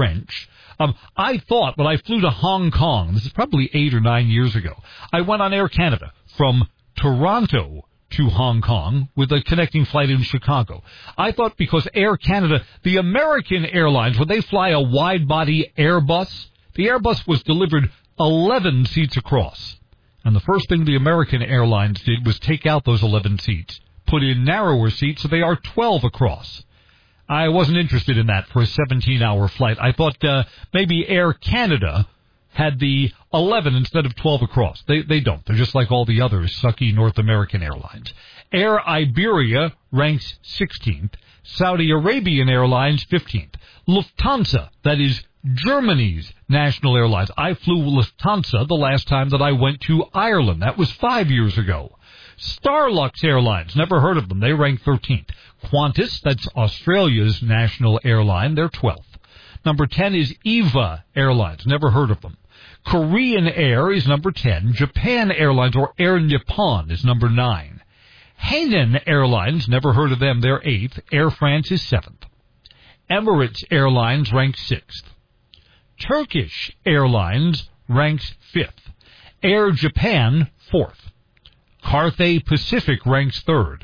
French. I thought when I flew to Hong Kong, this is probably 8 or 9 years ago, I went on Air Canada from Toronto to Hong Kong with a connecting flight in Chicago. I thought because Air Canada, the American Airlines, when they fly a wide-body Airbus, the Airbus was delivered 11 seats across. And the first thing the American Airlines did was take out those 11 seats, put in narrower seats so they are 12 across. I wasn't interested in that for a 17-hour flight. I thought maybe Air Canada had the 11 instead of 12 across. They don't. They're just like all the other sucky North American airlines. Air Iberia ranks 16th. Saudi Arabian Airlines 15th. Lufthansa, that is Germany's national airlines. I flew Lufthansa the last time that I went to Ireland. That was 5 years ago. Starlux Airlines, never heard of them. They rank 13th. Qantas, that's Australia's national airline, they're 12th. Number 10 is EVA Airlines, never heard of them. Korean Air is number 10. Japan Airlines, or Air Nippon, is number 9. Hainan Airlines, never heard of them, they're 8th. Air France is 7th. Emirates Airlines ranks 6th. Turkish Airlines ranks 5th. Air Japan, 4th. Cathay Pacific ranks 3rd.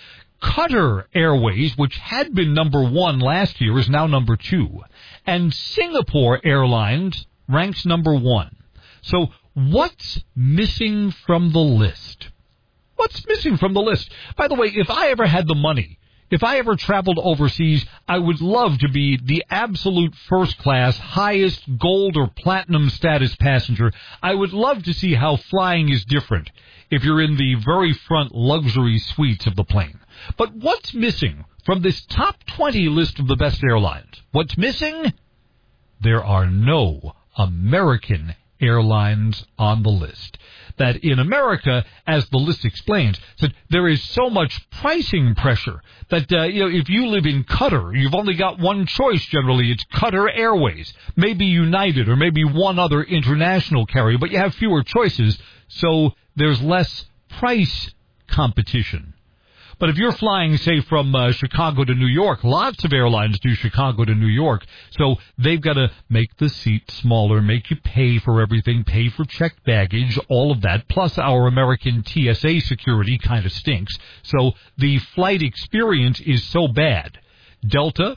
Qatar Airways, which had been number 1 last year, is now number 2. And Singapore Airlines ranks number 1. So what's missing from the list? What's missing from the list? By the way, if I ever had the money, if I ever traveled overseas, I would love to be the absolute first class, highest gold or platinum status passenger. I would love to see how flying is different if you're in the very front luxury suites of the plane. But what's missing from this top 20 list of the best airlines? What's missing? There are no American airlines on the list. That in America, as the list explains, that there is so much pricing pressure that, if you live in Qatar, you've only got one choice generally. It's Qatar Airways, maybe United, or maybe one other international carrier, but you have fewer choices, so there's less price competition. But if you're flying, say, from Chicago to New York, lots of airlines do Chicago to New York, so they've got to make the seat smaller, make you pay for everything, pay for checked baggage, all of that, plus our American TSA security kind of stinks. So the flight experience is so bad. Delta,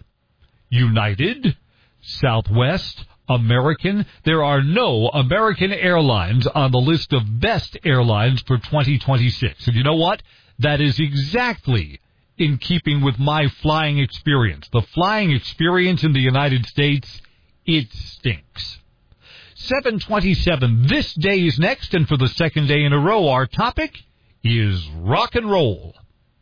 United, Southwest, American, there are no American airlines on the list of best airlines for 2026. And you know what? That is exactly in keeping with my flying experience. The flying experience in the United States, it stinks. 7:27, this day is next, and for the second day in a row, our topic is rock and roll.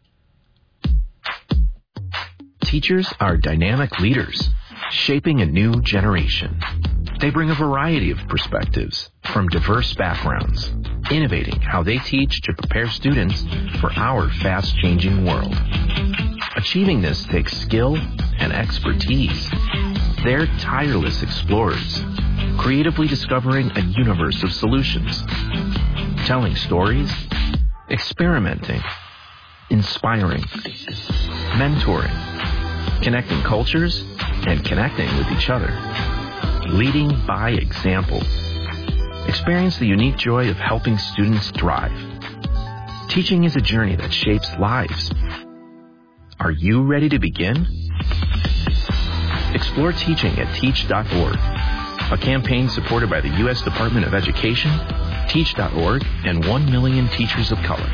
Teachers are dynamic leaders, shaping a new generation. They bring a variety of perspectives from diverse backgrounds, innovating how they teach to prepare students for our fast-changing world. Achieving this takes skill and expertise. They're tireless explorers, creatively discovering a universe of solutions, telling stories, experimenting, inspiring, mentoring, connecting cultures, and connecting with each other. Leading by example. Experience the unique joy of helping students thrive. Teaching is a journey that shapes lives. Are you ready to begin? Explore teaching at teach.org, a campaign supported by the U.S. Department of Education, Teach.org, and 1 million teachers of color.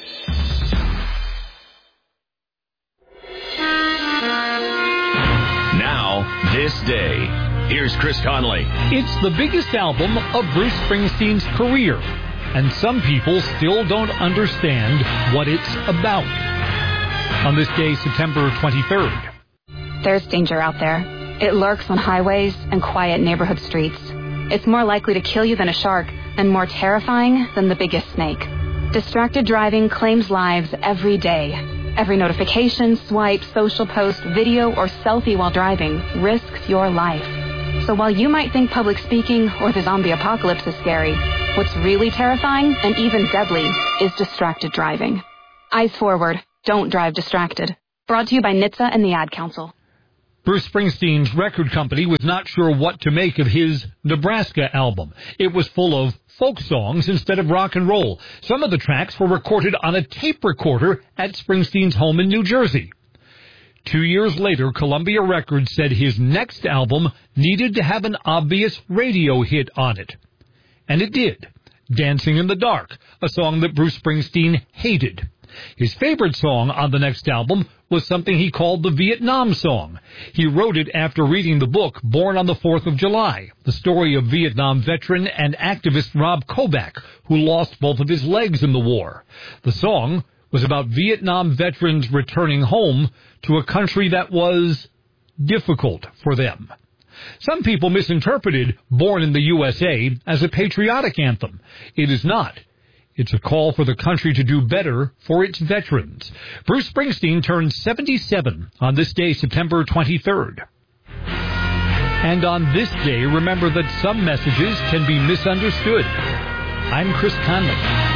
Now, this day. Here's Chris Conley. It's the biggest album of Bruce Springsteen's career, and some people still don't understand what it's about. On this day, September 23rd. There's danger out there. It lurks on highways and quiet neighborhood streets. It's more likely to kill you than a shark, and more terrifying than the biggest snake. Distracted driving claims lives every day. Every notification, swipe, social post, video, or selfie while driving risks your life. So while you might think public speaking or the zombie apocalypse is scary, what's really terrifying and even deadly is distracted driving. Eyes forward. Don't drive distracted. Brought to you by NHTSA and the Ad Council. Bruce Springsteen's record company was not sure what to make of his Nebraska album. It was full of folk songs instead of rock and roll. Some of the tracks were recorded on a tape recorder at Springsteen's home in New Jersey. 2 years later, Columbia Records said his next album needed to have an obvious radio hit on it. And it did. Dancing in the Dark, a song that Bruce Springsteen hated. His favorite song on the next album was something he called the Vietnam song. He wrote it after reading the book Born on the 4th of July, the story of Vietnam veteran and activist Rob Kobach, who lost both of his legs in the war. The song was about Vietnam veterans returning home to a country that was difficult for them. Some people misinterpreted Born in the USA as a patriotic anthem. It is not. It's a call for the country to do better for its veterans. Bruce Springsteen turned 77 on this day, September 23rd. And on this day, remember that some messages can be misunderstood. I'm Chris Conley.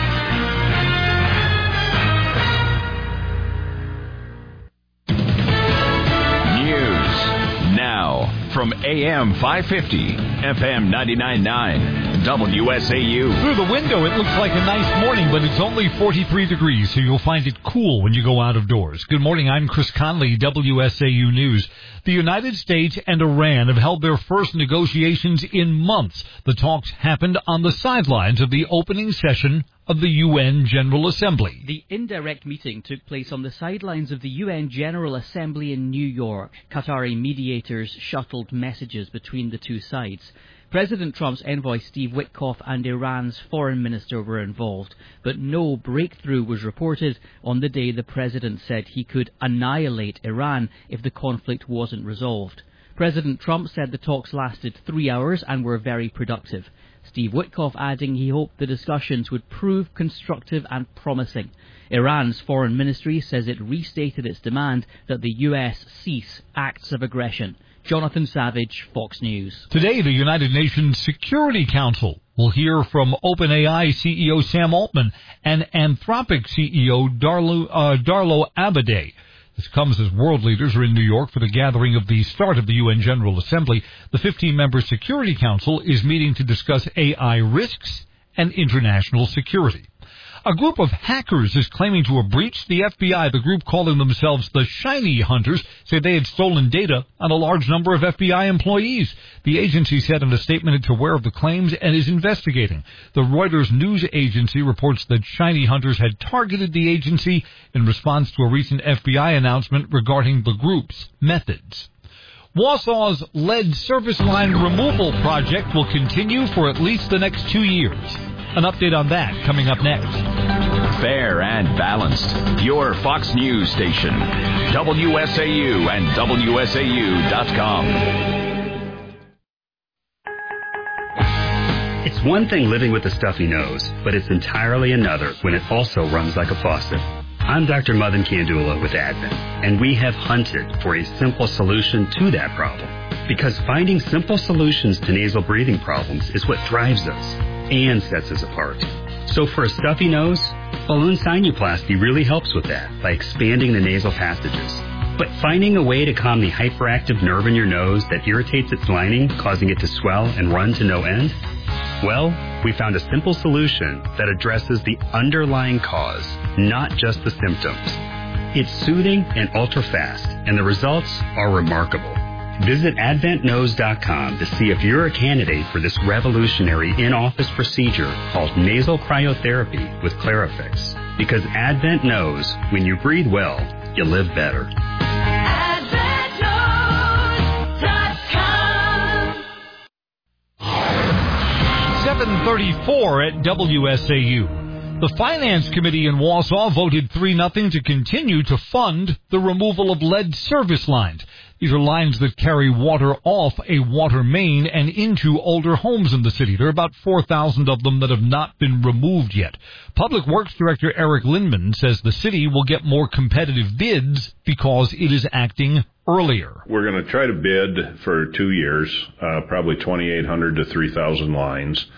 From AM 550, FM 99.9, WSAU. Through the window, it looks like a nice morning, but it's only 43 degrees, so you'll find it cool when you go out of doors. Good morning, I'm Chris Conley, WSAU News. The United States and Iran have held their first negotiations in months. The talks happened on the sidelines of the opening session of the UN General Assembly. The indirect meeting took place on the sidelines of the UN General Assembly in New York. Qatari mediators shuttled messages between the two sides. President Trump's envoy Steve Witkoff and Iran's foreign minister were involved, but no breakthrough was reported on the day the president said he could annihilate Iran if the conflict wasn't resolved. President Trump said the talks lasted 3 hours and were very productive. Steve Witkoff adding he hoped the discussions would prove constructive and promising. Iran's foreign ministry says it restated its demand that the U.S. cease acts of aggression. Jonathan Savage, Fox News. Today, the United Nations Security Council will hear from OpenAI CEO Sam Altman and Anthropic CEO Darlo Abadie. This comes as world leaders are in New York for the gathering of the start of the UN General Assembly. The 15-member Security Council is meeting to discuss AI risks and international security. A group of hackers is claiming to have breached the FBI. The group, calling themselves the Shiny Hunters, say they had stolen data on a large number of FBI employees. The agency said in a statement it's aware of the claims and is investigating. The Reuters news agency reports that Shiny Hunters had targeted the agency in response to a recent FBI announcement regarding the group's methods. Wausau's lead service line removal project will continue for at least the next 2 years. An update on that coming up next. Fair and balanced. Your Fox News station. WSAU and WSAU.com. It's one thing living with a stuffy nose, but it's entirely another when it also runs like a faucet. I'm Dr. Madan Kandula with Advent, and we have hunted for a simple solution to that problem. Because finding simple solutions to nasal breathing problems is what drives us and sets us apart. So for a stuffy nose, balloon sinuplasty really helps with that by expanding the nasal passages. But finding a way to calm the hyperactive nerve in your nose that irritates its lining, causing it to swell and run to no end? Well, we found a simple solution that addresses the underlying cause, not just the symptoms. It's soothing and ultra-fast, and the results are remarkable. Visit AdventNose.com to see if you're a candidate for this revolutionary in-office procedure called nasal cryotherapy with Clarifix. Because Advent knows when you breathe well, you live better. AdventNose.com. 7:34 at WSAU. The Finance Committee in Wausau voted 3-0 to continue to fund the removal of lead service lines. These are lines that carry water off a water main and into older homes in the city. There are about 4,000 of them that have not been removed yet. Public Works Director Eric Lindman says the city will get more competitive bids because it is acting earlier. We're going to try to bid for 2 years, probably 2,800 to 3,000 lines.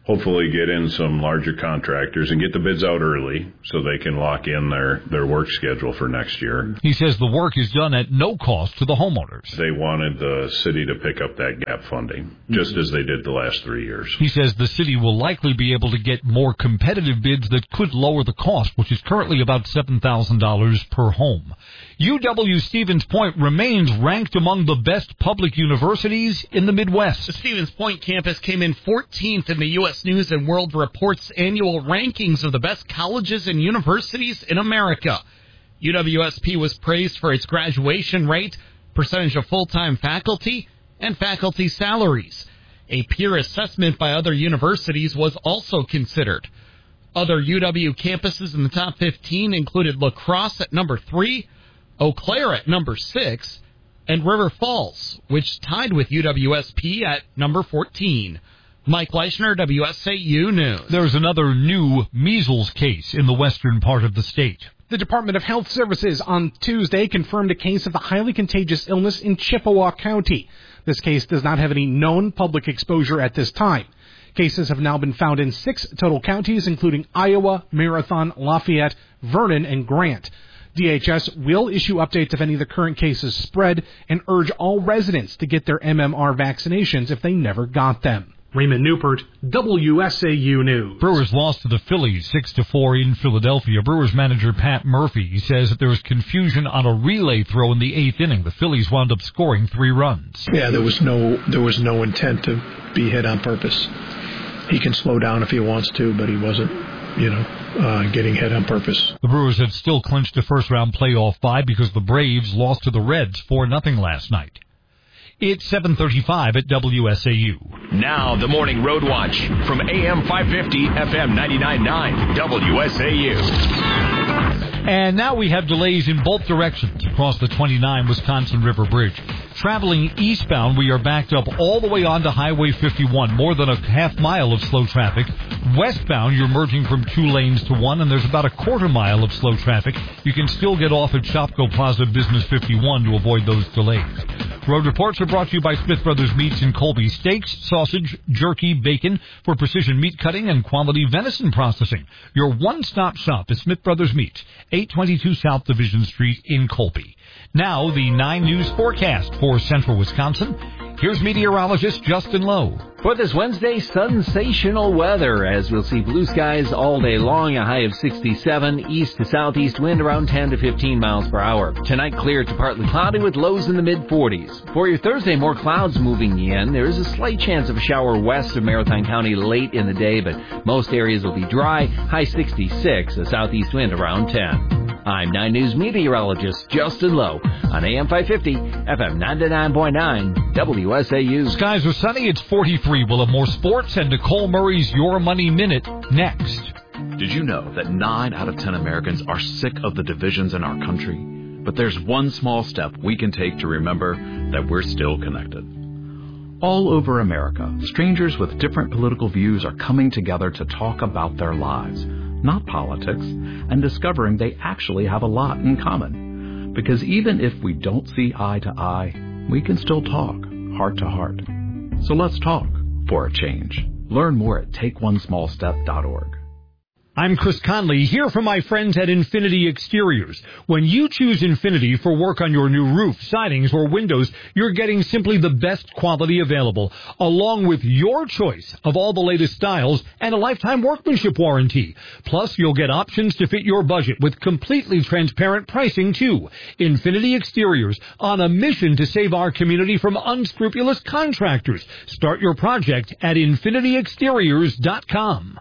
hopefully get in some larger contractors and get the bids out early so they can lock in their work schedule for next year. He says the work is done at no cost to the homeowners. They wanted the city to pick up that gap funding, just as they did the last 3 years. He says the city will likely be able to get more competitive bids that could lower the cost, which is currently about $7,000 per home. UW Stevens Point remains ranked among the best public universities in the Midwest. The Stevens Point campus came in 14th in the U.S. News & World Report's annual rankings of the best colleges and universities in America. UWSP was praised for its graduation rate, percentage of full-time faculty, and faculty salaries. A peer assessment by other universities was also considered. Other UW campuses in the top 15 included La Crosse at number 3, Eau Claire at number 6, and River Falls, which tied with UWSP at number 14. Mike Leischner, WSAU News. There's another new measles case in the western part of the state. The Department of Health Services on Tuesday confirmed a case of the highly contagious illness in Chippewa County. This case does not have any known public exposure at this time. Cases have now been found in 6 total counties, including Iowa, Marathon, Lafayette, Vernon, and Grant. DHS will issue updates if any of the current cases spread and urge all residents to get their MMR vaccinations if they never got them. Raymond Newport, WSAU News. Brewers lost to the Phillies 6-4 in Philadelphia. Brewers manager Pat Murphy says that there was confusion on a relay throw in the 8th inning. The Phillies wound up scoring 3 runs. Yeah, there was no intent to be hit on purpose. He can slow down if he wants to, but he wasn't, getting hit on purpose. The Brewers had still clinched a first-round playoff bye because the Braves lost to the Reds 4-0 last night. It's 7:35 at WSAU. Now the Morning Road Watch from AM 550, FM 99.9, WSAU. And now we have delays in both directions across the 29 Wisconsin River Bridge. Traveling eastbound, we are backed up all the way onto Highway 51, more than a half mile of slow traffic. Westbound, you're merging from 2 lanes to 1, and there's about a quarter mile of slow traffic. You can still get off at Shopko Plaza Business 51 to avoid those delays. Road reports are brought to you by Smith Brothers Meats in Colby. Steaks, sausage, jerky, bacon for precision meat cutting and quality venison processing. Your one-stop shop is Smith Brothers Meats, 822 South Division Street in Colby. Now, the 9 News forecast for central Wisconsin. Here's meteorologist Justin Lowe. For this Wednesday, sensational weather, as we'll see blue skies all day long, a high of 67, east to southeast wind around 10 to 15 miles per hour. Tonight, clear to partly cloudy with lows in the mid-40s. For your Thursday, more clouds moving in. There is a slight chance of a shower west of Marathon County late in the day, but most areas will be dry, high 66, a southeast wind around 10. I'm 9 News meteorologist Justin Lowe on AM 550, FM 99.9, WSAU. Skies are sunny. It's 43. We'll have more sports and Nicole Murray's Your Money Minute next. Did you know that 9 out of 10 Americans are sick of the divisions in our country? But there's one small step we can take to remember that we're still connected. All over America, strangers with different political views are coming together to talk about their lives, not politics, and discovering they actually have a lot in common. Because even if we don't see eye to eye, we can still talk heart to heart. So let's talk for a change. Learn more at takeonesmallstep.org. I'm Chris Conley, here for my friends at Infinity Exteriors. When you choose Infinity for work on your new roof, sidings, or windows, you're getting simply the best quality available, along with your choice of all the latest styles and a lifetime workmanship warranty. Plus, you'll get options to fit your budget with completely transparent pricing, too. Infinity Exteriors, on a mission to save our community from unscrupulous contractors. Start your project at infinityexteriors.com.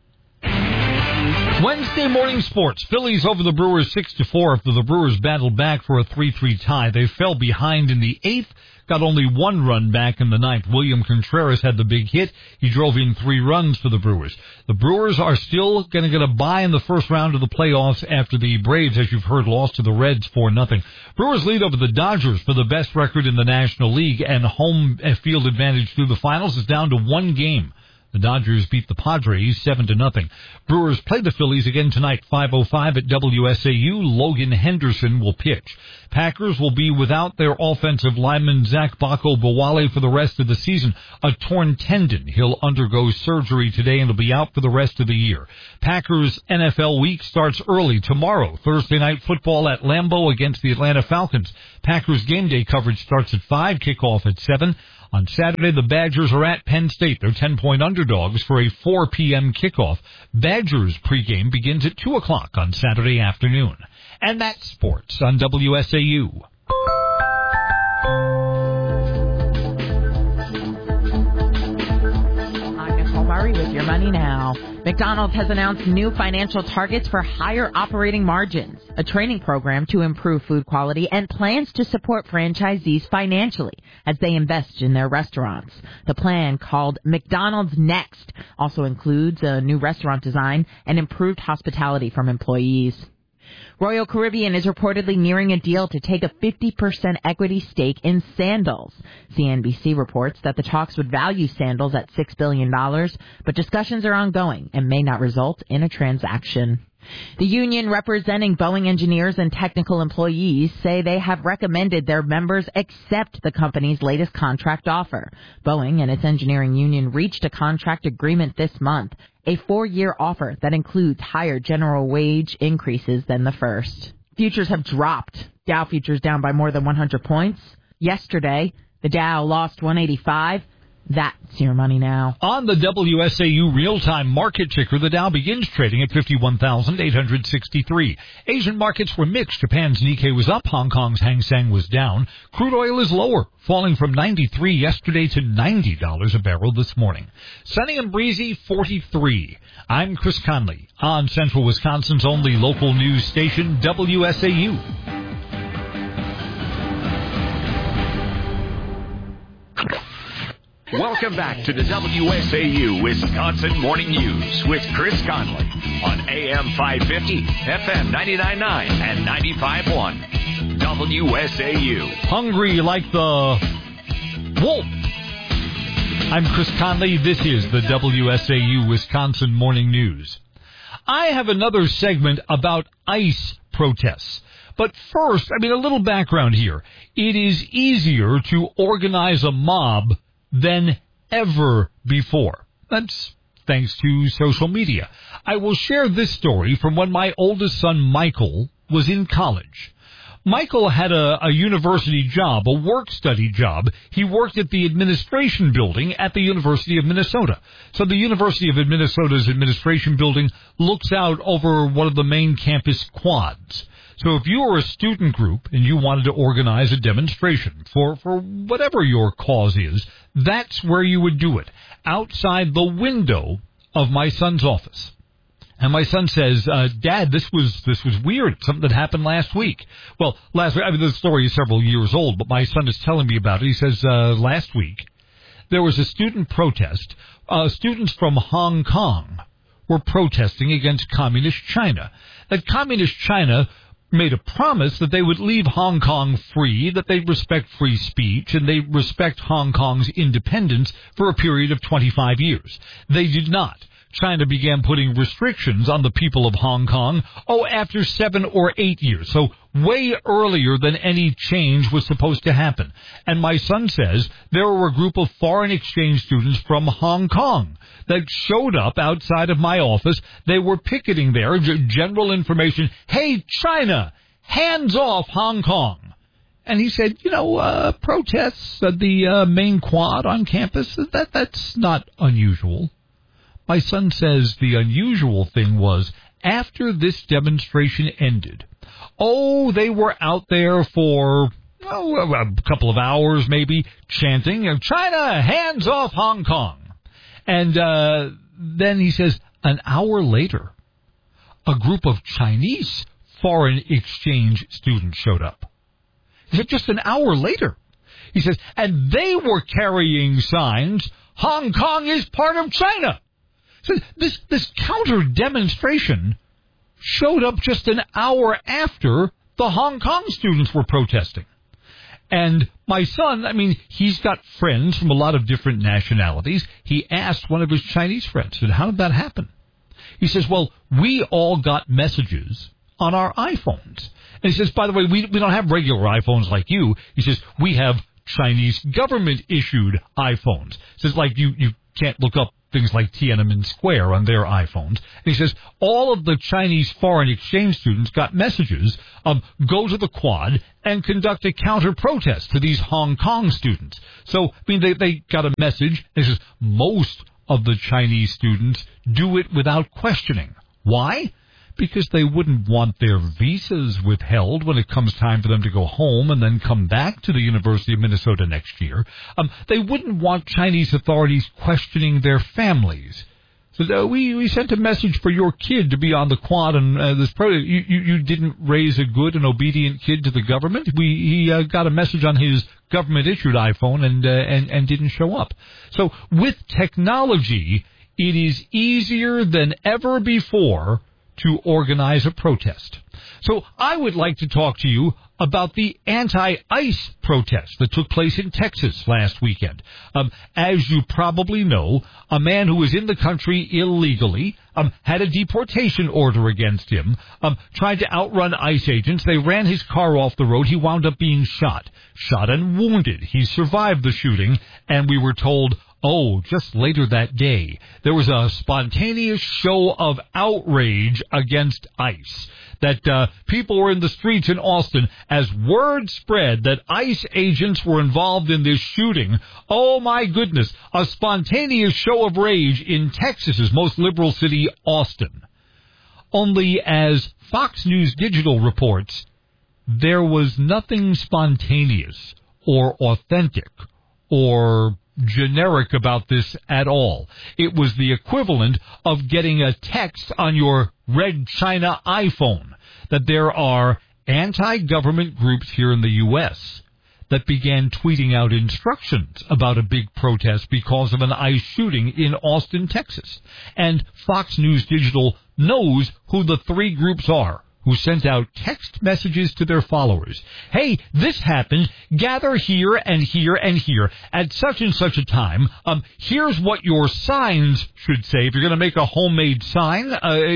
Wednesday morning sports. Phillies over the Brewers 6-4 after the Brewers battled back for a 3-3 tie. They fell behind in the 8th, got only 1 run back in the 9th. William Contreras had the big hit. He drove in 3 runs for the Brewers. The Brewers are still going to get a bye in the first round of the playoffs after the Braves, as you've heard, lost to the Reds 4-0. Brewers lead over the Dodgers for the best record in the National League, and home field advantage through the finals is down to 1 game. The Dodgers beat the Padres 7-0. Brewers play the Phillies again tonight, 5:05 at WSAU. Logan Henderson will pitch. Packers will be without their offensive lineman Zach Bako-Bawale for the rest of the season. A torn tendon. He'll undergo surgery today and will be out for the rest of the year. Packers NFL week starts early tomorrow. Thursday night football at Lambeau against the Atlanta Falcons. Packers game day coverage starts at 5, kickoff at 7. On Saturday, the Badgers are at Penn State. They're 10-point underdogs for a 4 p.m. kickoff. Badgers pregame begins at 2 o'clock on Saturday afternoon. And that's sports on WSAU. Murray with your money now. McDonald's has announced new financial targets for higher operating margins, a training program to improve food quality, and plans to support franchisees financially as they invest in their restaurants. The plan, called McDonald's Next, also includes a new restaurant design and improved hospitality from employees. Royal Caribbean is reportedly nearing a deal to take a 50% equity stake in Sandals. CNBC reports that the talks would value Sandals at $6 billion, but discussions are ongoing and may not result in a transaction. The union representing Boeing engineers and technical employees say they have recommended their members accept the company's latest contract offer. Boeing and its engineering union reached a contract agreement this month, a 4-year offer that includes higher general wage increases than the first. Futures have dropped. Dow futures down by more than 100 points. Yesterday, the Dow lost 185. That's your money now. On the WSAU real-time market ticker, the Dow begins trading at 51,863. Asian markets were mixed. Japan's Nikkei was up. Hong Kong's Hang Seng was down. Crude oil is lower, falling from $93 yesterday to $90 a barrel this morning. Sunny and breezy, 43. I'm Chris Conley on Central Wisconsin's only local news station, WSAU. Welcome back to the WSAU Wisconsin Morning News with Chris Conley on AM 550, FM 99.9, and 95.1. WSAU. Hungry like the wolf. I'm Chris Conley. This is the WSAU Wisconsin Morning News. I have another segment about ICE protests. But first, a little background here. It is easier to organize a mob than ever before. That's thanks to social media. I will share this story from when my oldest son, Michael, was in college. Michael had a university job, a work-study job. He worked at the administration building at the University of Minnesota. So the University of Minnesota's administration building looks out over one of the main campus quads. So if you were a student group and you wanted to organize a demonstration for whatever your cause is, that's where you would do it, outside the window of my son's office. And my son says, Dad, this was weird, something that happened last week. Well, last week, the story is several years old, but my son is telling me about it. He says, last week, there was a student protest. Students from Hong Kong were protesting against Communist China. That Communist China made a promise that they would leave Hong Kong free, that they'd respect free speech, and they'd respect Hong Kong's independence for a period of 25 years. They did not. China began putting restrictions on the people of Hong Kong, after 7 or 8 years, so way earlier than any change was supposed to happen. And my son says there were a group of foreign exchange students from Hong Kong that showed up outside of my office. They were picketing there, general information, hey, China, hands off Hong Kong. And he said, protests at the main quad on campus, that's not unusual. My son says the unusual thing was, after this demonstration ended, they were out there for a couple of hours maybe, chanting, China, hands off Hong Kong. And then he says, an hour later, a group of Chinese foreign exchange students showed up. He said, just an hour later. He says, and they were carrying signs, Hong Kong is part of China. So this counter-demonstration showed up just an hour after the Hong Kong students were protesting. And my son, I mean, he's got friends from a lot of different nationalities. He asked one of his Chinese friends, said, how did that happen? He says, well, we all got messages on our iPhones. And he says, by the way, we don't have regular iPhones like you. He says, we have Chinese government-issued iPhones. He says, like, you can't look up things like Tiananmen Square on their iPhones. And he says, all of the Chinese foreign exchange students got messages, go to the Quad and conduct a counter-protest to these Hong Kong students. So, I mean, they got a message. And he says, most of the Chinese students do it without questioning. Why? Because they wouldn't want their visas withheld when it comes time for them to go home and then come back to the University of Minnesota next year. They wouldn't want Chinese authorities questioning their families. So we sent a message for your kid to be on the Quad, and you didn't raise a good and obedient kid to the government. He got a message on his government-issued iPhone and didn't show up. So with technology, it is easier than ever before to organize a protest. So I would like to talk to you about the anti-ICE protest that took place in Texas last weekend. As you probably know, a man who was in the country illegally had a deportation order against him, tried to outrun ICE agents. They ran his car off the road. He wound up being shot and wounded. He survived the shooting, and we were told, just later that day, there was a spontaneous show of outrage against ICE. That people were in the streets in Austin as word spread that ICE agents were involved in this shooting. Oh, my goodness. A spontaneous show of rage in Texas's most liberal city, Austin. Only as Fox News Digital reports, there was nothing spontaneous or authentic or generic about this at all. It was the equivalent of getting a text on your Red China iPhone that there are anti-government groups here in the U.S. that began tweeting out instructions about a big protest because of an ICE shooting in Austin, Texas. And Fox News Digital knows who the three groups are who sent out text messages to their followers. Hey, this happened. Gather here and here and here at such and such a time. Here's what your signs should say. If you're going to make a homemade sign,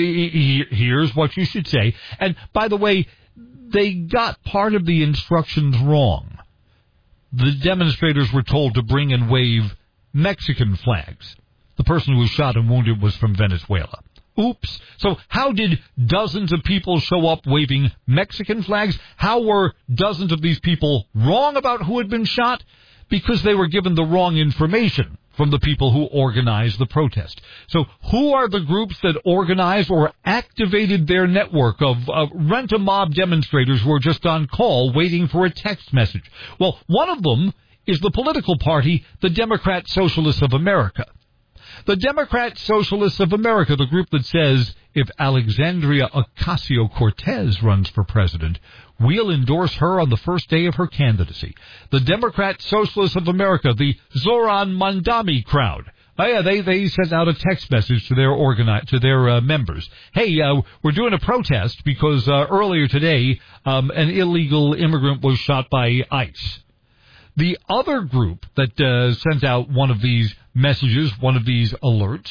here's what you should say. And by the way, they got part of the instructions wrong. The demonstrators were told to bring and wave Mexican flags. The person who was shot and wounded was from Venezuela. Oops. So how did dozens of people show up waving Mexican flags? How were dozens of these people wrong about who had been shot? Because they were given the wrong information from the people who organized the protest. So who are the groups that organized or activated their network of rent-a-mob demonstrators who are just on call waiting for a text message? Well, one of them is the political party, the Democrat Socialists of America. The Democrat Socialists of America, the group that says, if Alexandria Ocasio-Cortez runs for president, we'll endorse her on the first day of her candidacy. The Democrat Socialists of America, the Zoran Mandami crowd. They sent out a text message to their members. Hey, we're doing a protest because earlier today an illegal immigrant was shot by ICE. The other group that sent out one of these messages, one of these alerts,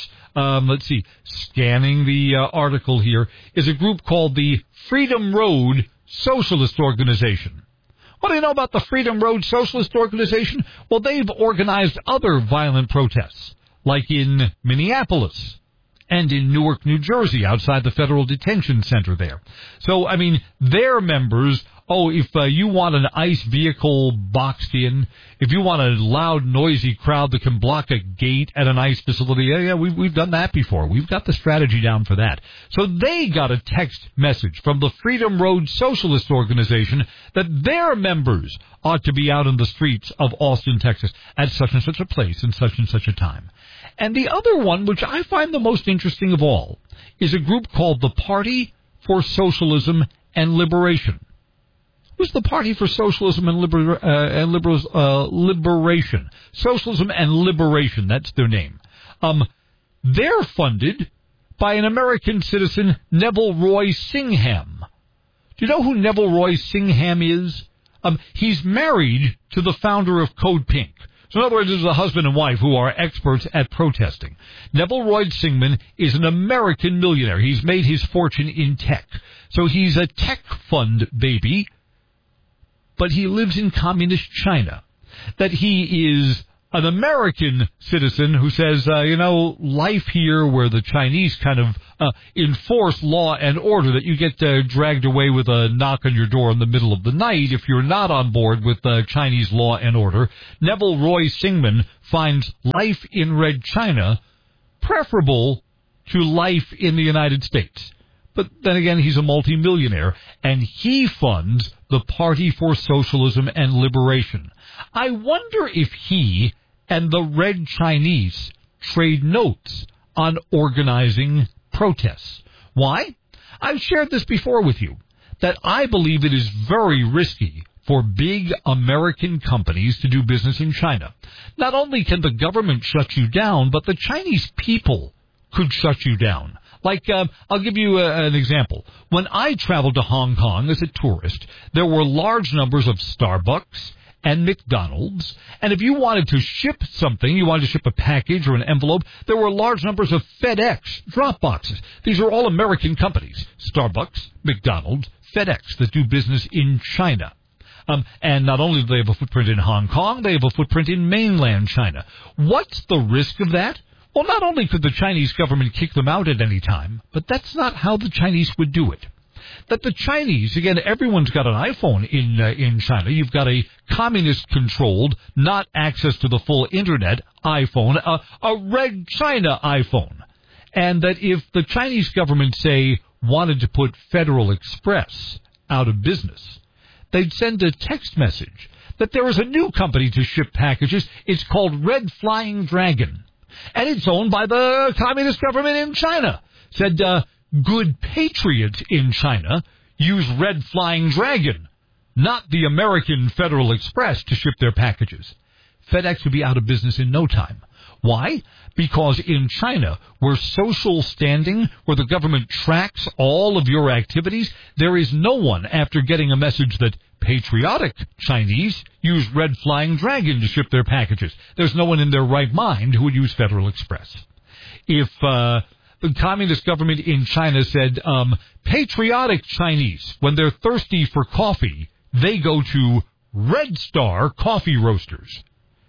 scanning the article here, is a group called the Freedom Road Socialist Organization. What do you know about the Freedom Road Socialist Organization? Well, they've organized other violent protests, like in Minneapolis and in Newark, New Jersey, outside the Federal Detention Center there. So, I mean, their members, if you want an ICE vehicle boxed in, if you want a loud, noisy crowd that can block a gate at an ICE facility, we've done that before. We've got the strategy down for that. So they got a text message from the Freedom Road Socialist Organization that their members ought to be out in the streets of Austin, Texas, at such and such a place and such a time. And the other one, which I find the most interesting of all, is a group called the Party for Socialism and Liberation. Who's the Party for Socialism and Liberation? Socialism and Liberation, that's their name. They're funded by an American citizen, Neville Roy Singham. Do you know who Neville Roy Singham is? He's married to the founder of Code Pink. So in other words, this is a husband and wife who are experts at protesting. Neville Roy Singman is an American millionaire. He's made his fortune in tech. So he's a tech fund baby, but he lives in communist China. That he is an American citizen who says, life here where the Chinese kind of enforce law and order, that you get dragged away with a knock on your door in the middle of the night if you're not on board with Chinese law and order. Neville Roy Singman finds life in Red China preferable to life in the United States. But then again, he's a multimillionaire, and he funds the Party for Socialism and Liberation. I wonder if he and the Red Chinese trade notes on organizing protests. Why? I've shared this before with you, that I believe it is very risky for big American companies to do business in China. Not only can the government shut you down, but the Chinese people could shut you down. Like, I'll give you an example. When I traveled to Hong Kong as a tourist, there were large numbers of Starbucks and McDonald's, and if you wanted to ship something, you wanted to ship a package or an envelope, there were large numbers of FedEx drop boxes. These are all American companies, Starbucks, McDonald's, FedEx, that do business in China. And not only do they have a footprint in Hong Kong, they have a footprint in mainland China. What's the risk of that? Well, not only could the Chinese government kick them out at any time, but that's not how the Chinese would do it. That the Chinese, again, everyone's got an iPhone in China. You've got a communist-controlled, not access to the full Internet iPhone, a Red China iPhone. And that if the Chinese government, say, wanted to put Federal Express out of business, they'd send a text message that there is a new company to ship packages. It's called Red Flying Dragon, and it's owned by the communist government in China. Said, good patriots in China use Red Flying Dragon, not the American Federal Express, to ship their packages. FedEx would be out of business in no time. Why? Because in China, where social standing, where the government tracks all of your activities, there is no one, after getting a message that patriotic Chinese use Red Flying Dragon to ship their packages, there's no one in their right mind who would use Federal Express. If the communist government in China said, patriotic Chinese, when they're thirsty for coffee, they go to Red Star Coffee Roasters,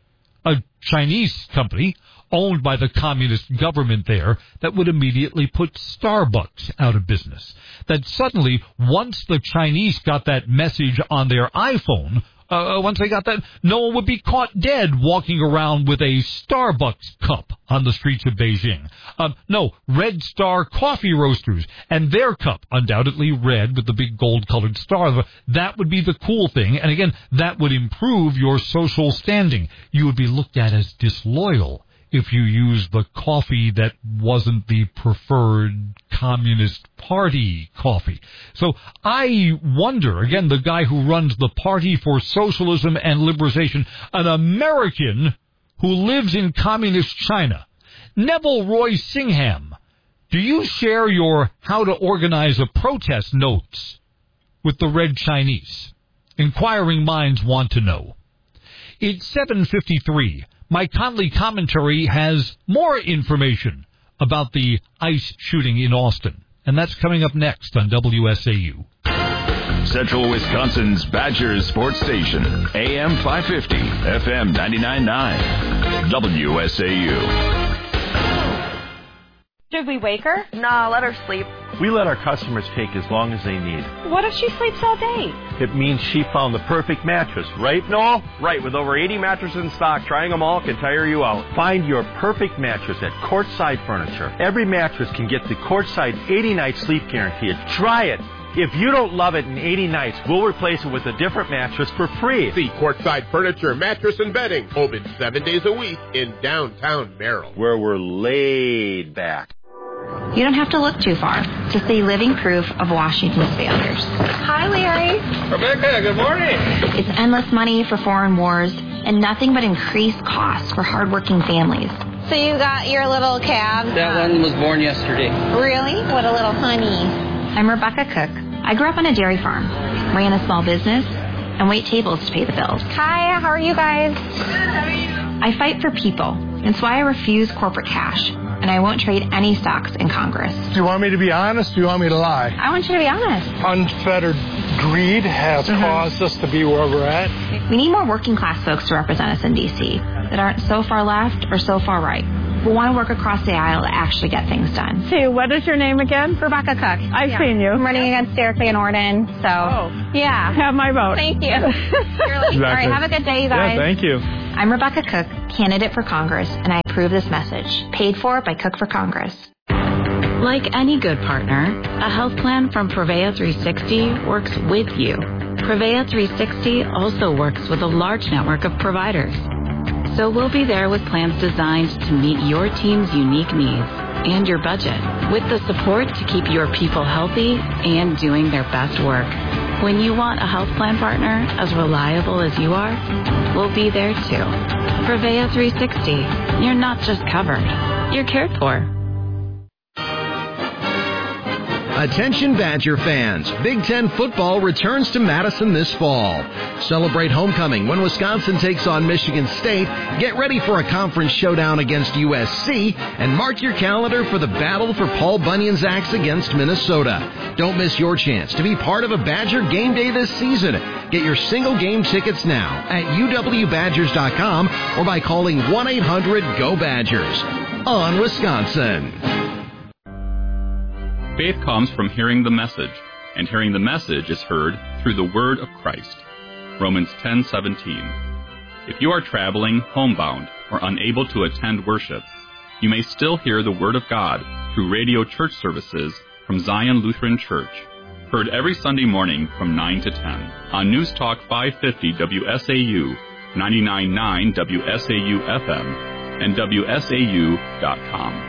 a Chinese company owned by the communist government there, that would immediately put Starbucks out of business. That suddenly, once the Chinese got that message on their iPhone, once they got that, no one would be caught dead walking around with a Starbucks cup on the streets of Beijing. No, Red Star Coffee Roasters, and their cup, undoubtedly red with the big gold-colored star. That would be the cool thing, and again, that would improve your social standing. You would be looked at as disloyal if you used the coffee that wasn't the preferred Communist Party coffee. So I wonder, again, the guy who runs the Party for Socialism and Liberation, an American who lives in Communist China, Neville Roy Singham, do you share your how to organize a protest notes with the Red Chinese? Inquiring minds want to know. It's 7:53. My Conley commentary has more information about the ICE shooting in Austin, and that's coming up next on WSAU. Central Wisconsin's Badgers Sports Station, AM 550, FM 99.9, WSAU. Should we wake her? Nah, let her sleep. We let our customers take as long as they need. What if she sleeps all day? It means she found the perfect mattress, right, Noel? Right, with over 80 mattresses in stock, trying them all can tire you out. Find your perfect mattress at Courtside Furniture. Every mattress can get the Courtside 80-night sleep guarantee. Try it. If you don't love it in 80 nights, we'll replace it with a different mattress for free. See Courtside Furniture, Mattress and Bedding, open 7 days a week in downtown Merrill, where we're laid back. You don't have to look too far to see living proof of Washington's failures. Hi, Larry. Rebecca, good morning. It's endless money for foreign wars and nothing but increased costs for hardworking families. So you got your little cab? That one was born yesterday. Really? What a little honey. I'm Rebecca Cook. I grew up on a dairy farm, ran a small business, and wait tables to pay the bills. Hi, how are you guys? I fight for people. It's why I refuse corporate cash, and I won't trade any stocks in Congress. Do you want me to be honest, or do you want me to lie? I want you to be honest. Unfettered greed has caused us to be where we're at. We need more working class folks to represent us in D.C. that aren't so far left or so far right. We want to work across the aisle to actually get things done. Sue, what is your name again? Rebecca Cook. I've seen you. I'm running against Derek Van Orden, so yeah. Have my vote. Thank you. All right, have a good day, you guys. Yeah, thank you. I'm Rebecca Cook, candidate for Congress, and I approve this message. Paid for by Cook for Congress. Like any good partner, a health plan from Prevea 360 works with you. Prevea 360 also works with a large network of providers. So we'll be there with plans designed to meet your team's unique needs and your budget, with the support to keep your people healthy and doing their best work. When you want a health plan partner as reliable as you are, we'll be there too. Prevea 360, you're not just covered, you're cared for. Attention Badger fans, Big Ten football returns to Madison this fall. Celebrate homecoming when Wisconsin takes on Michigan State, get ready for a conference showdown against USC, and mark your calendar for the battle for Paul Bunyan's axe against Minnesota. Don't miss your chance to be part of a Badger game day this season. Get your single game tickets now at uwbadgers.com or by calling 1-800-GO-BADGERS. On Wisconsin. Faith comes from hearing the message, and hearing the message is heard through the word of Christ. Romans 10:17. If you are traveling, homebound, or unable to attend worship, you may still hear the word of God through radio church services from Zion Lutheran Church, heard every Sunday morning from 9 to 10 on News Talk 550 WSAU, 99.9 WSAU FM, and WSAU.com.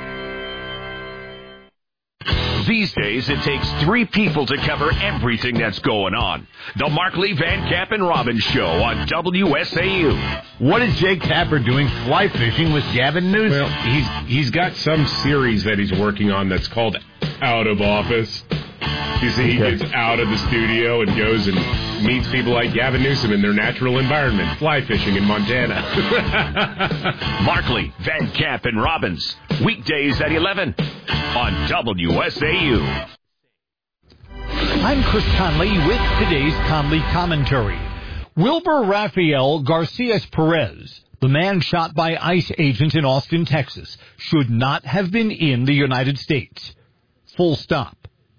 These days, it takes 3 people to cover everything that's going on. The Markley, Van Camp, and Robbins Show on WSAU. What is Jake Tapper doing fly fishing with Gavin Newsom? Well, he's got some series that he's working on that's called Out of Office. You see, he gets out of the studio and goes and meets people like Gavin Newsom in their natural environment, fly fishing in Montana. Markley, Van Camp, and Robbins, weekdays at 11 on WSAU. I'm Chris Conley with today's Conley Commentary. Wilbur Rafael Garcias Perez, the man shot by ICE agents in Austin, Texas, should not have been in the United States. Full stop.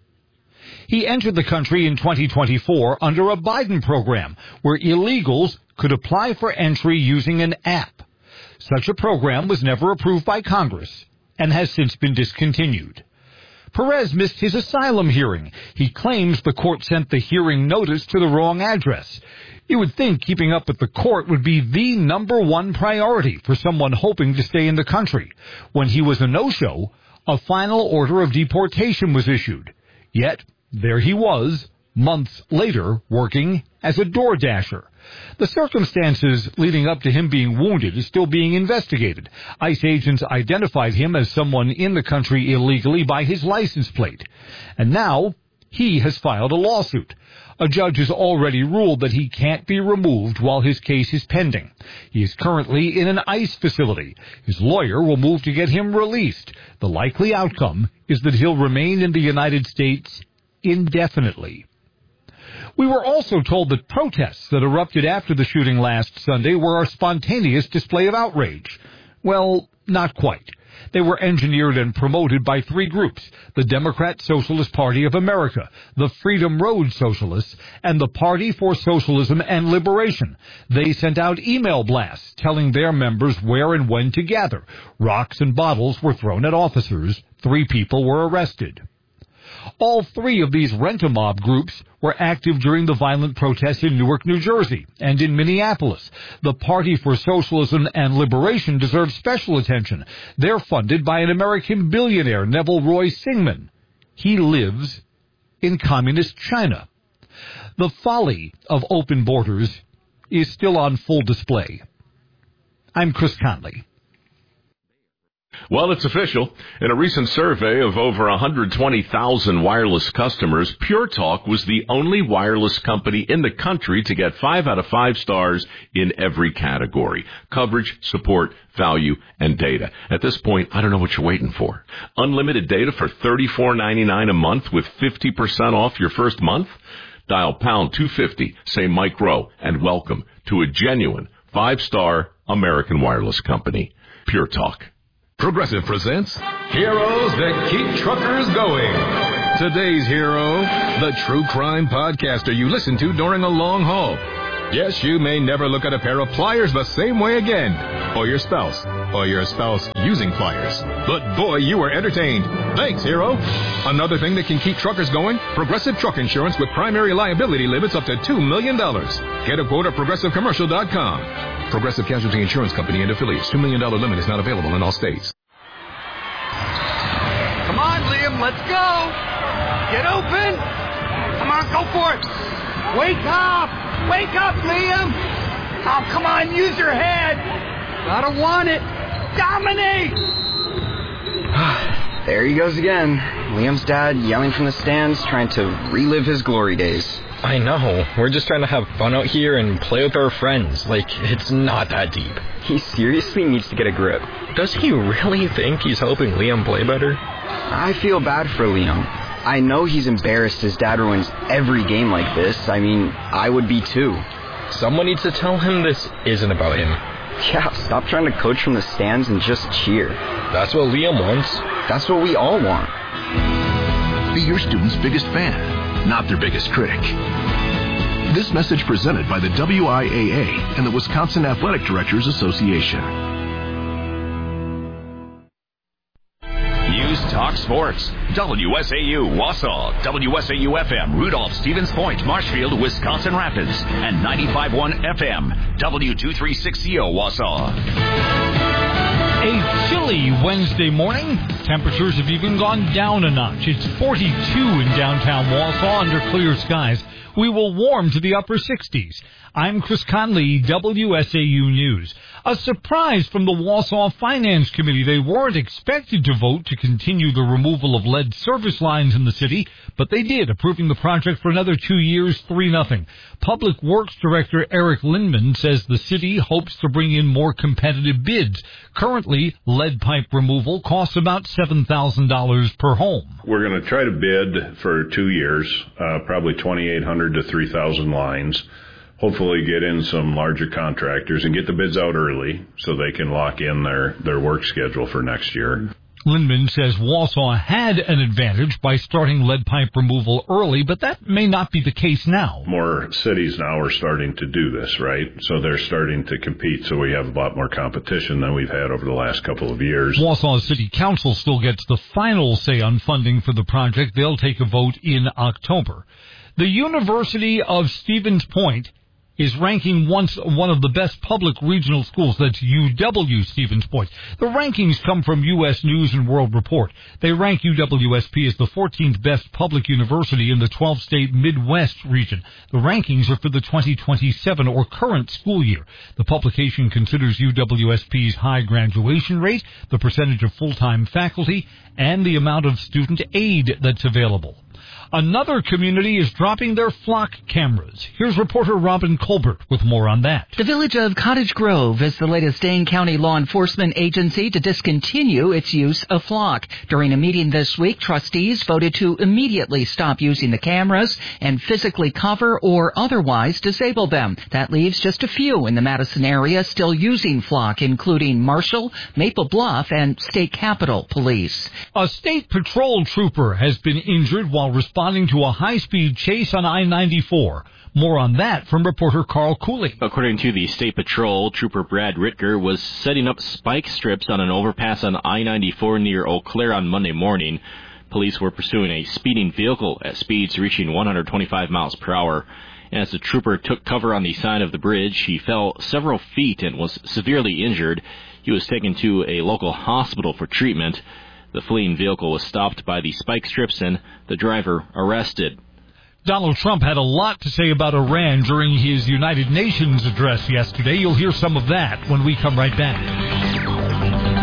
He entered the country in 2024 under a Biden program where illegals could apply for entry using an app. Such a program was never approved by Congress and has since been discontinued. Perez missed his asylum hearing. He claims the court sent the hearing notice to the wrong address. You would think keeping up with the court would be the number one priority for someone hoping to stay in the country. When he was a no-show, a final order of deportation was issued. Yet, there he was, months later, working as a door dasher. The circumstances leading up to him being wounded is still being investigated. ICE agents identified him as someone in the country illegally by his license plate. And now, he has filed a lawsuit. A judge has already ruled that he can't be removed while his case is pending. He is currently in an ICE facility. His lawyer will move to get him released. The likely outcome is that he'll remain in the United States indefinitely. We were also told that protests that erupted after the shooting last Sunday were a spontaneous display of outrage. Well, not quite. They were engineered and promoted by 3 groups, the Democrat Socialist Party of America, the Freedom Road Socialists, and the Party for Socialism and Liberation. They sent out email blasts telling their members where and when to gather. Rocks and bottles were thrown at officers. 3 people were arrested. All 3 of these rent-a-mob groups were active during the violent protests in Newark, New Jersey, and in Minneapolis. The Party for Socialism and Liberation deserves special attention. They're funded by an American billionaire, Neville Roy Singman. He lives in communist China. The folly of open borders is still on full display. I'm Chris Conley. Well, it's official. In a recent survey of over 120,000 wireless customers, Pure Talk was the only wireless company in the country to get 5 out of 5 stars in every category: coverage, support, value, and data. At this point, I don't know what you're waiting for. Unlimited data for $34.99 a month with 50% off your first month? Dial pound 250, say Mike Rowe, and welcome to a genuine 5-star American wireless company. Pure Talk. Progressive presents Heroes That Keep Truckers Going. Today's hero, the true crime podcaster you listen to during a long haul. Yes, you may never look at a pair of pliers the same way again. Or your spouse using pliers. But boy, you were entertained. Thanks, hero. Another thing that can keep truckers going, Progressive Truck Insurance with primary liability limits up to $2 million. Get a quote at ProgressiveCommercial.com. Progressive Casualty Insurance Company and affiliates. $2 million limit is not available in all states. Come on, Liam, let's go. Get open. Come on, go for it. Wake up. Wake up, Liam. Oh, come on, use your head. Gotta want it. Dominate. There he goes again. Liam's dad yelling from the stands, trying to relive his glory days. I know. We're just trying to have fun out here and play with our friends. Like, it's not that deep. He seriously needs to get a grip. Does he really think he's helping Liam play better? I feel bad for Liam. I know he's embarrassed his dad ruins every game like this. I mean, I would be too. Someone needs to tell him this isn't about him. Yeah, stop trying to coach from the stands and just cheer. That's what Liam wants. That's what we all want. Be your student's biggest fan, not their biggest critic. This message presented by the WIAA and the Wisconsin Athletic Directors Association. News Talk Sports. WSAU Wausau, WSAU FM Rudolph, Stevens Point, Marshfield, Wisconsin Rapids, and 95.1 FM W236CO Wausau. A chilly Wednesday morning. Temperatures have even gone down a notch. It's 42 in downtown Wausau under clear skies. We will warm to the upper 60s. I'm Chris Conley, WSAU News. A surprise from the Wausau Finance Committee. They weren't expected to vote to continue the removal of lead service lines in the city, but they did, approving the project for another 2 years, 3-0. Public Works Director Eric Lindman says the city hopes to bring in more competitive bids. Currently, lead pipe removal costs about $7,000 per home. We're going to try to bid for 2 years, probably 2,800 to 3,000 lines. Hopefully get in some larger contractors and get the bids out early so they can lock in their work schedule for next year. Lindman says Wausau had an advantage by starting lead pipe removal early, but that may not be the case now. More cities now are starting to do this, right? So they're starting to compete, so we have a lot more competition than we've had over the last couple of years. Wausau City Council still gets the final say on funding for the project. They'll take a vote in October. The University of Stevens Point is ranking one of the best public regional schools. That's UW Stevens Point. The rankings come from U.S. News and World Report. They rank UWSP as the 14th best public university in the 12-state Midwest region. The rankings are for the 2027 or current school year. The publication considers UWSP's high graduation rate, the percentage of full-time faculty, and the amount of student aid that's available. Another community is dropping their flock cameras. Here's reporter Robin Colbert with more on that. The village of Cottage Grove is the latest Dane County law enforcement agency to discontinue its use of flock. During a meeting this week, trustees voted to immediately stop using the cameras and physically cover or otherwise disable them. That leaves just a few in the Madison area still using flock, including Marshall, Maple Bluff, and State Capitol Police. A state patrol trooper has been injured while responding to a high-speed chase on I-94. More on that from reporter Carl Cooley. According to the State Patrol, Trooper Brad Ritger was setting up spike strips on an overpass on I-94 near Eau Claire on Monday morning. Police were pursuing a speeding vehicle at speeds reaching 125 miles per hour. And as the trooper took cover on the side of the bridge, he fell several feet and was severely injured. He was taken to a local hospital for treatment. The fleeing vehicle was stopped by the spike strips and the driver arrested. Donald Trump had a lot to say about Iran during his United Nations address yesterday. You'll hear some of that when we come right back.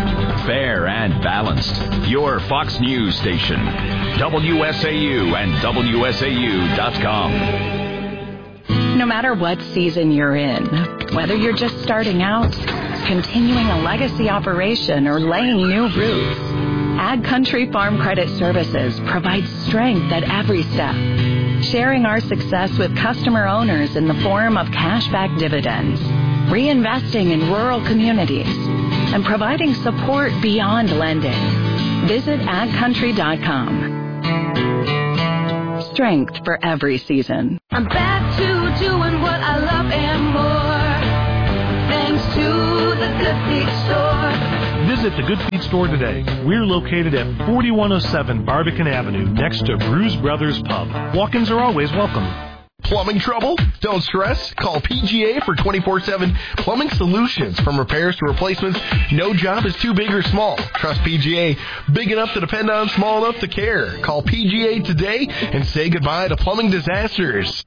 fair and balanced. Your Fox News station. WSAU and WSAU.com. No matter what season you're in, whether you're just starting out, continuing a legacy operation, or laying new roots, Ag Country Farm Credit Services provides strength at every step, sharing our success with customer owners in the form of cashback dividends, reinvesting in rural communities, and providing support beyond lending. Visit agcountry.com. Strength for every season. I'm back to doing what I love and more, thanks to the Good Feet Store. Visit the Good Feet Store today. We're located at 4107 Barbican Avenue, next to Bruise Brothers Pub. Walk-ins are always welcome. Plumbing trouble? Don't stress. Call PGA for 24/7 plumbing solutions. From repairs to replacements, no job is too big or small. Trust PGA. Big enough to depend on, small enough to care. Call PGA today and say goodbye to plumbing disasters.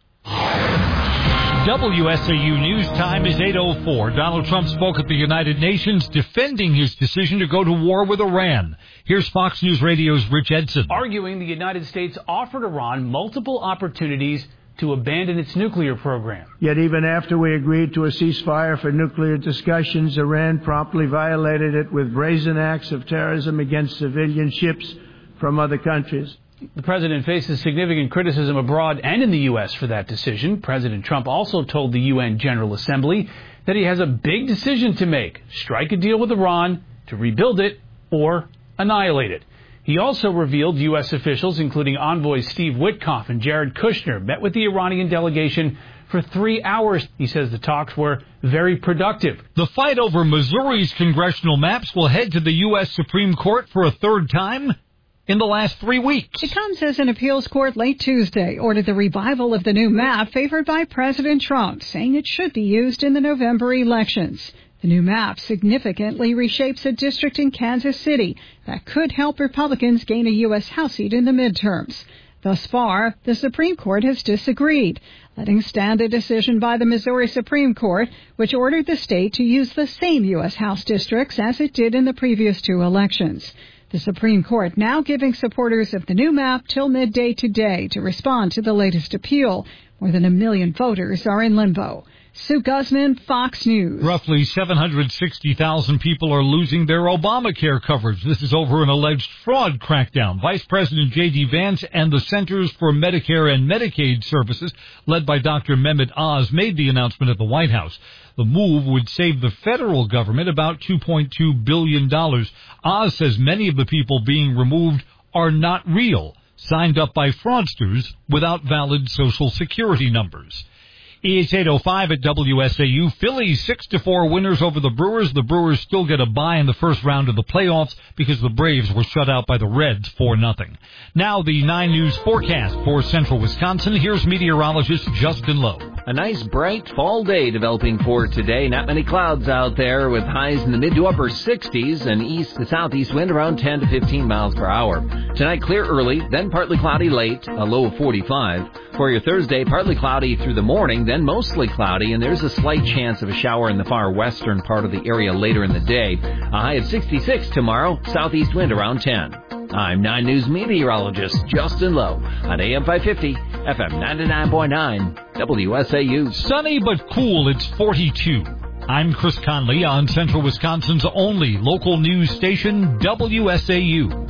WSAU News Time is 8:04. Donald Trump spoke at the United Nations defending his decision to go to war with Iran. Here's Fox News Radio's Rich Edson. Arguing the United States offered Iran multiple opportunities to abandon its nuclear program. Yet even after we agreed to a ceasefire for nuclear discussions, Iran promptly violated it with brazen acts of terrorism against civilian ships from other countries. The president faces significant criticism abroad and in the U.S. for that decision. President Trump also told the UN General Assembly that he has a big decision to make: strike a deal with Iran to rebuild it or annihilate it. He also revealed U.S. officials, including envoys Steve Witkoff and Jared Kushner, met with the Iranian delegation for 3 hours. He says the talks were very productive. The fight over Missouri's congressional maps will head to the U.S. Supreme Court for a third time in the last 3 weeks. It comes as an appeals court late Tuesday ordered the revival of the new map favored by President Trump, saying it should be used in the November elections. The new map significantly reshapes a district in Kansas City that could help Republicans gain a U.S. House seat in the midterms. Thus far, the Supreme Court has disagreed, letting stand a decision by the Missouri Supreme Court, which ordered the state to use the same U.S. House districts as it did in the previous two elections. The Supreme Court now giving supporters of the new map till midday today to respond to the latest appeal. More than 1 million voters are in limbo. Sue Guzman, Fox News. Roughly 760,000 people are losing their Obamacare coverage. This is over an alleged fraud crackdown. Vice President J.D. Vance and the Centers for Medicare and Medicaid Services, led by Dr. Mehmet Oz, made the announcement at the White House. The move would save the federal government about $2.2 billion. Oz says many of the people being removed are not real, signed up by fraudsters without valid Social Security numbers. It's 8:05 at WSAU. Phillies 6-4 winners over the Brewers. The Brewers still get a bye in the first round of the playoffs because the Braves were shut out by the Reds 4-0. Now the 9 News forecast for central Wisconsin. Here's meteorologist Justin Lowe. A nice bright fall day developing for today. Not many clouds out there with highs in the mid to upper 60s and east to southeast wind around 10 to 15 miles per hour. Tonight clear early, then partly cloudy late, a low of 45. For your Thursday, partly cloudy through the morning, then mostly cloudy, and there's a slight chance of a shower in the far western part of the area later in the day. A high of 66 tomorrow, southeast wind around 10. I'm 9 News meteorologist Justin Lowe on AM 550, FM 99.9, WSAU. Sunny but cool, it's 42. I'm Chris Conley on Central Wisconsin's only local news station, WSAU.